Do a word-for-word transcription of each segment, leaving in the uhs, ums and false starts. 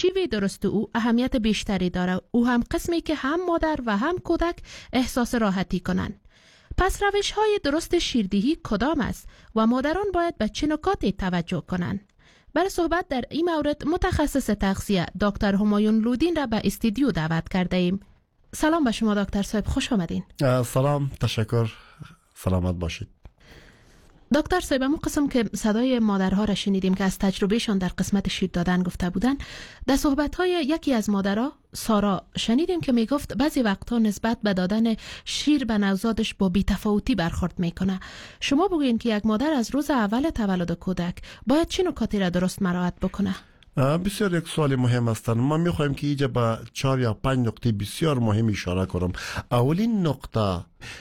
شیوه درست او اهمیت بیشتری داره. او هم قسمی که هم مادر و هم کودک احساس راحتی کنند. پس روش های درست شیردهی کدام است و مادران باید به چه نکاتی توجه کنند؟ برای صحبت در این مورد متخصص تغذیه دکتر همایون لودین را به استودیو دعوت کرده ایم. سلام به شما دکتر صاحب، خوش آمدین. سلام، تشکر، سلامت باشید. دکتر صاحب، همون قسم که صدای مادرها را شنیدیم که از تجربهشان در قسمت شیر دادن گفته بودن، در صحبت‌های یکی از مادرها سارا شنیدیم که میگفت بعضی وقتا نسبت به دادن شیر به نوزادش با بی‌تفاوتی برخورد میکنه. شما بگوین که یک مادر از روز اول تولد کودک باید چه نکاتی را درست مراعات بکنه؟ بسیار یک سوال مهم است. ما میخوایم که اینجا به چهار یا پنج نقطه بسیار مهم اشاره کنم. اولین نقطه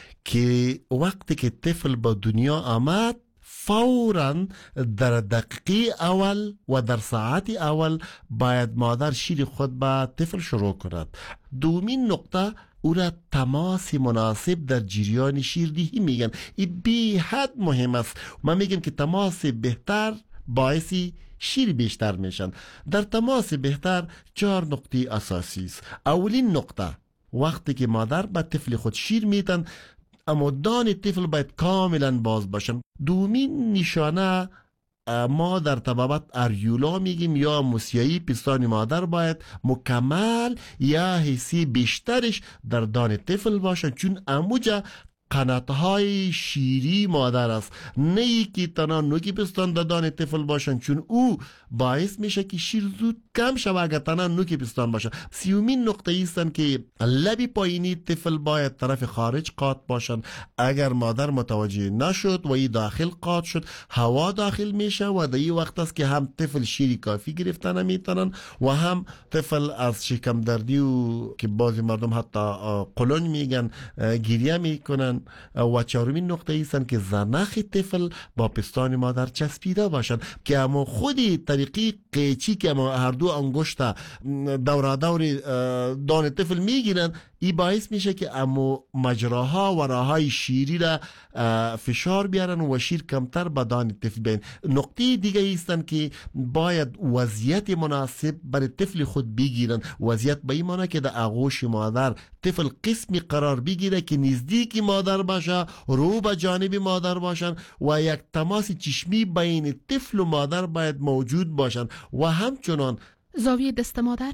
که وقتی که طفل به دنیا آمد، فوراً در دقیقه اول و در ساعت اول باید مادر شیر خود به طفل شروع کند. دومین نقطه او را تماس مناسب در جریان شیردهی میگن. این بی حد مهم است. ما میگیم که تماس بهتر باعثی شیر بیشتر میشن. در تماس بهتر چهار نقطه اساسی است. اولین نقطه وقتی که مادر به طفل خود شیر میدن، اما دان طفل باید کاملا باز باشن. دومین نشانه ما در طبابت اریولا میگیم یا موسیایی پستان مادر باید مکمل یا حسی بیشترش در دان طفل باشن، چون اموجا قناتهای شیری مادر است، نه ای که تنها نوکی پستان در دان طفل باشن، چون او باعث میشه که شیر زود کم شود اگر تنها نوکی پستان باشن. سیومین نقطه ایستن که لبی پایینی طفل باید طرف خارج قاط باشن. اگر مادر متوجه نشد و ای داخل قاط شد، هوا داخل میشه و در این وقت است که هم طفل شیری کافی گرفتن نمیتونن و هم طفل از شکم دردی و که بعضی مردم حتی قلون میگن گریه میکنن. و چهارمین نقطه ایستن که زنخ طفل با پستان مادر چسبیده باشن، که اما خودی طریقی قیچی که اما هر دو انگشت دورا دور دان طفل میگیرن، ای باعث میشه که اما مجراها و راهای شیری را فشار بیارن و شیر کمتر به دان طفل بین. نقطه دیگه ایستن که باید وضعیت مناسب برای طفل خود بگیرن. وضعیت به این معنی که در آغوش مادر طفل قسمی قرار بگیره که نزدیک مادر باشه، رو به جانب مادر باشن و یک تماس چشمی بین طفل و مادر باید موجود باشن و همچنان زاویه دست مادر.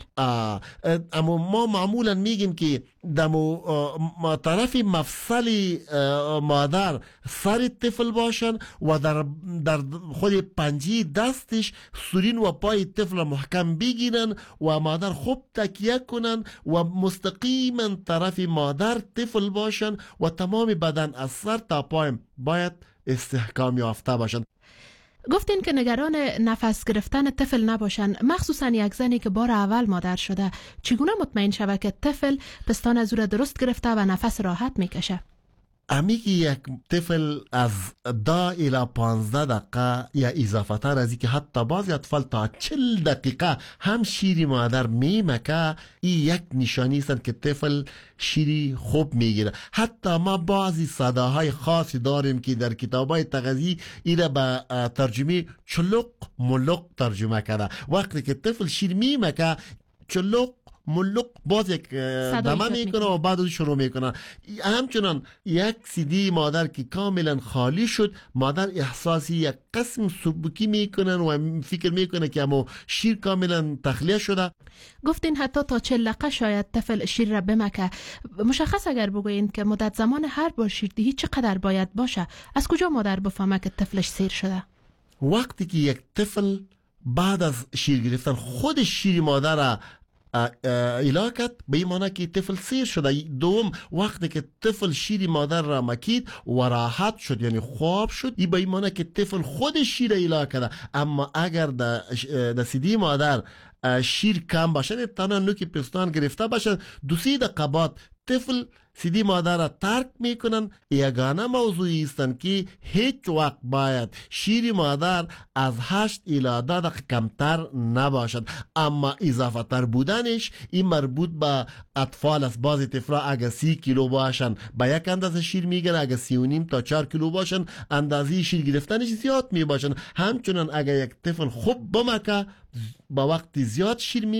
اما ما معمولا میگیم که دمو طرف مفصل مادر سر طفل باشن و در در خود پنجه دستش سورین و پای طفل محکم بگیرن و مادر خوب تکیه کنن و مستقیما طرف مادر طفل باشن و تمام بدن از سر تا پای باید استحکام یافته باشن. گفتین که نگران نفس گرفتن طفل نباشن، مخصوصا یک زنی که بار اول مادر شده. چگونه مطمئن شود که طفل پستان از او را درست گرفته و نفس راحت میکشه؟ امی که یک طفل از دا الی پانزده دقیقه یا اضافه تر از که حتی بعضی اطفال تا چل دقیقه هم شیری مادر میمکه، این یک نشانی است که طفل شیری خوب میگیره. حتی ما بعضی صداهای خاصی داریم که در کتابای تغذیه ایره به ترجمه چلق ملق ترجمه کرده. وقتی که طفل شیر میمکه، چلق ملق باز یک دمه میکنه و بعد شروع میکنه. همچنان یک سیدی مادر که کاملا خالی شد، مادر احساسی یک قسم سبکی میکنن و فکر میکنه که اما شیر کاملا تخلیه شده. گفتین حتی تا چهل دقیقه شاید طفل شیر را بمکه. مشخص اگر بگوین که مدت زمان هر بار شیردهی چقدر باید باشه؟ از کجا مادر بفهمه که طفلش سیر شده؟ وقتی که یک طفل بعد از شیر گرفتن خود شیر مادر را علاقت به این معنی که طفل سیر شده. دوم، وقتی که طفل شیر مادر را مکید و راحت شد یعنی خواب شد، این به این معنی که طفل خود شیر علاقه ده. اما اگر در سیدی مادر شیر کم باشه، تنها نوک پستان گرفته باشه، دو سی دقیقه بعد طفل سیدی مادر را ترک میکنن. یگانه موضوعی استن که هیچ وقت باید شیر مادر از هشت الی ده دقیقه کمتر نباشد. اما اضافه تر بودنش این مربوط به اطفال است. بعضی طفلا اگر سی کیلو باشن با یک اندازه شیر میگیرن، اگر سی و نیم تا چهار کیلو باشن اندازه شیر گرفتنش زیاد میباشن. همچنان اگر یک طفل خوب بمکه با وقت زیاد شیر می